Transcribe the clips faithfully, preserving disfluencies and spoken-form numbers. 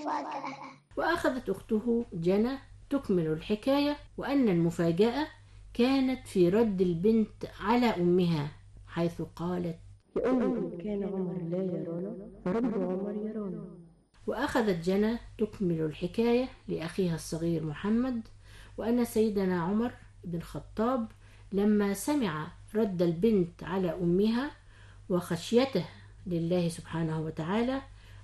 المفاجأة. وأخذت أخته جنى تكمل الحكاية، وأن المفاجأة كانت في رد البنت على أمها، حيث قالت: يا أمي كان عمر لا يرانا فرب عمر يرانا. وأخذت جنى تكمل الحكاية لأخيها الصغير محمد، وأن سيدنا عمر بن الخطاب لما سمع رد البنت على أمها وخشيته لله سبحانه وتعالى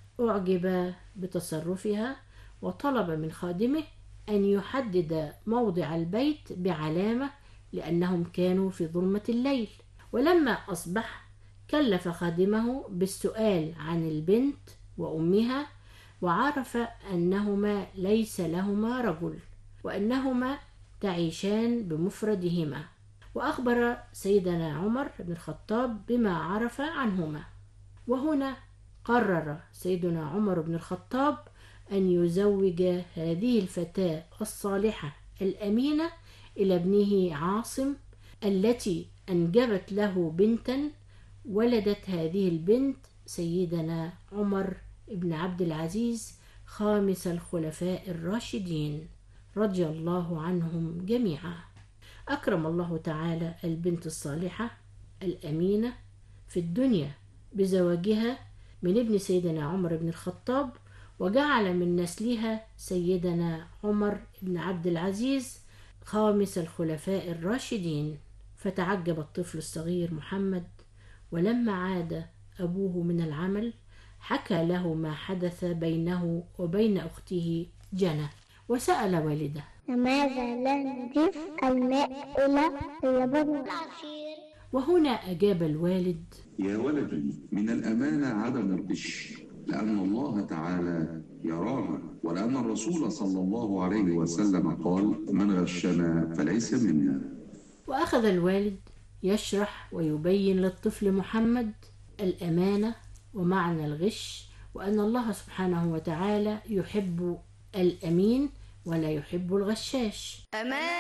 أعجب بتصرفها، وطلب من خادمه أن يحدد موضع البيت بعلامة، لأنهم كانوا في ظلمة الليل. ولما أصبح كلف خادمه بالسؤال عن البنت وأمها، وعرف أنهما ليس لهما رجل، وأنهما تعيشان بمفردهما، وأخبر سيدنا عمر بن الخطاب بما عرف عنهما. وهنا قرر سيدنا عمر بن الخطاب أن يزوج هذه الفتاة الصالحة الأمينة إلى ابنه عاصم، التي أنجبت له بنتا، ولدت هذه البنت سيدنا عمر بن عبد العزيز خامس الخلفاء الراشدين رضي الله عنهم جميعا. أكرم الله تعالى البنت الصالحة الأمينة في الدنيا بزواجها من ابن سيدنا عمر بن الخطاب، وجعل من نسلها سيدنا عمر بن عبد العزيز خامس الخلفاء الراشدين. فتعجب الطفل الصغير محمد، ولما عاد أبوه من العمل حكى له ما حدث بينه وبين أخته جنى، وسأل والده: لماذا لا نضيف الماء إلى اللبن العصير؟ وهنا أجاب الوالد: يا ولدي، من الأمانة عدم الغش، لأن الله تعالى يرانا، ولأن الرسول صلى الله عليه وسلم قال: من غشنا فليس منا. وأخذ الوالد يشرح ويبين للطفل محمد الأمانة ومعنى الغش، وأن الله سبحانه وتعالى يحب الأمين ولا يحب الغشاش. أمان